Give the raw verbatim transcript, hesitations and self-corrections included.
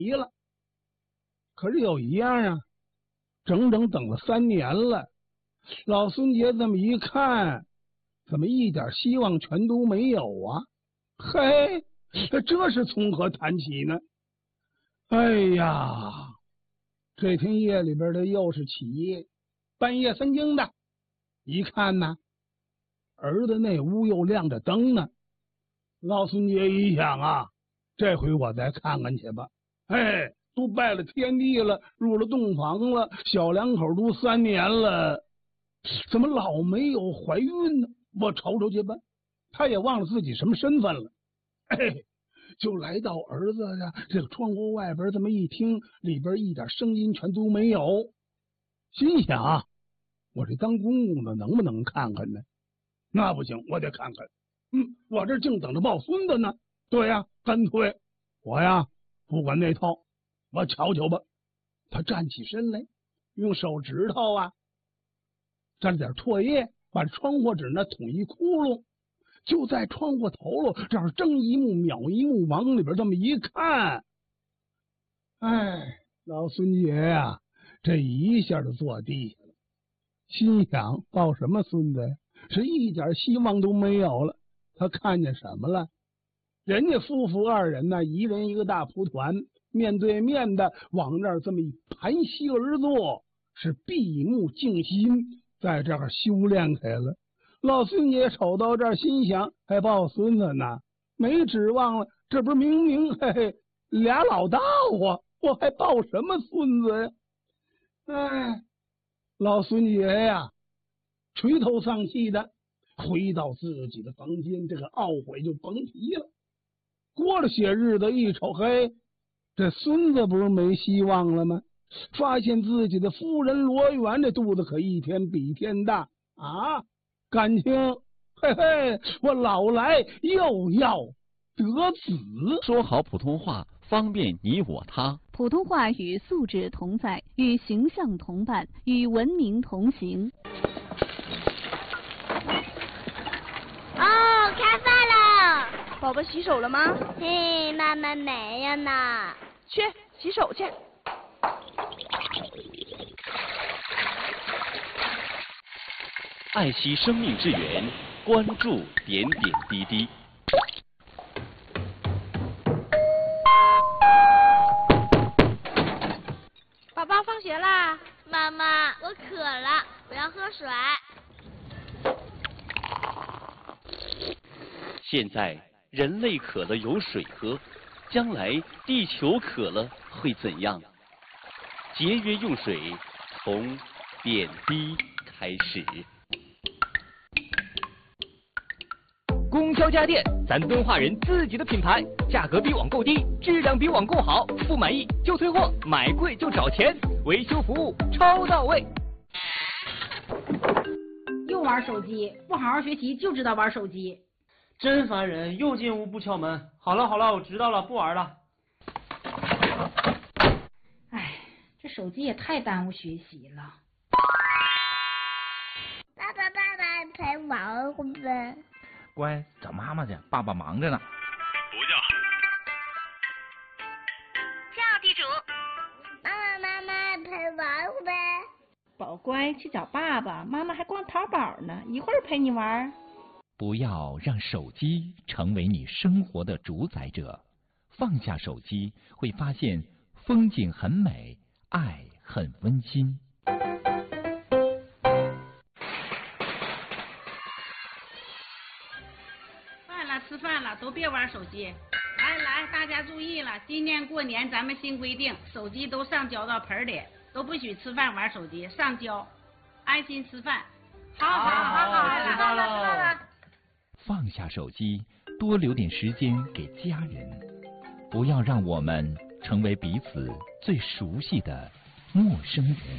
急了。可是有一样啊，整整等了三年了，老孙杰这么一看，怎么一点希望全都没有啊？嘿，这是从何谈起呢？哎呀，这天夜里边的又是起夜，半夜三更的，一看呢，儿子那屋又亮着灯呢。老孙杰一想啊，这回我再看看去吧。哎，都拜了天地了，入了洞房了，小两口都三年了，怎么老没有怀孕呢？我瞅瞅去吧。他也忘了自己什么身份了。哎，就来到儿子呀这个窗户外边，这么一听，里边一点声音全都没有。心想，我这当公公的能不能看看呢？那不行，我得看看。嗯，我这正等着抱孙子呢。对呀，干脆我呀不管那套，我瞧瞧吧。他站起身来，用手指头啊沾了点唾液，把窗户纸那捅一窟窿，就在窗户头喽，这儿睁一目秒一目，往里边这么一看，哎，老孙爷呀、啊，这一下就坐地下了，心想抱什么孙子呀？是一点希望都没有了。他看见什么了？人家夫妇二人呢，一人一个大蒲团，面对面的往那儿这么一盘膝而坐，是闭目静心，在这儿修炼开了。老孙爷瞅到这儿，心想还抱孙子呢，没指望了，这不是明明嘿嘿俩老道啊，我还抱什么孙子呀？哎，老孙爷呀，垂头丧气的回到自己的房间，这个懊悔就甭提了。过了些日子一瞅，嘿，这孙子不是没希望了吗？发现自己的夫人罗元这肚子可一天比一天大啊！感情，嘿嘿，我老来又要得子。 说好普通话，方便你我他。 普通话与素质同在，与形象同伴，与文明同行。 哦，开饭了！ 宝宝洗手了吗？ 嘿，妈妈没有呢。 去洗手去。 爱惜生命之源，关注点点滴滴。 宝宝放学啦！ 妈妈，我渴了，我要喝水。 现在人类渴了有水喝，将来地球渴了会怎样？节约用水，从点滴开始。 供销家电，咱敦化人自己的品牌，价格比网购低，质量比网购好，不满意就退货，买贵就找钱，维修服务超到位。 又玩手机，不好好学习就知道玩手机， 真烦人！又进屋不敲门。好了好了，我知道了，不玩了。 哎，这手机也太耽误学习了。 爸爸爸爸陪玩会呗。 乖，找妈妈去，爸爸忙着呢。 不叫。 叫地主。妈妈妈妈陪玩会呗。 宝乖，去找爸爸，妈妈还逛淘宝呢，一会儿陪你玩。 不要让手机成为你生活的主宰者，放下手机，会发现风景很美，爱很温馨。 饭了，吃饭了，都别玩手机。来来，大家注意了，今年过年咱们新规定，手机都上交到盆里，都不许吃饭玩手机，上交，安心吃饭。好好好好， 知道了知道了。 放下手机，多留点时间给家人，不要让我们成为彼此最熟悉的陌生人。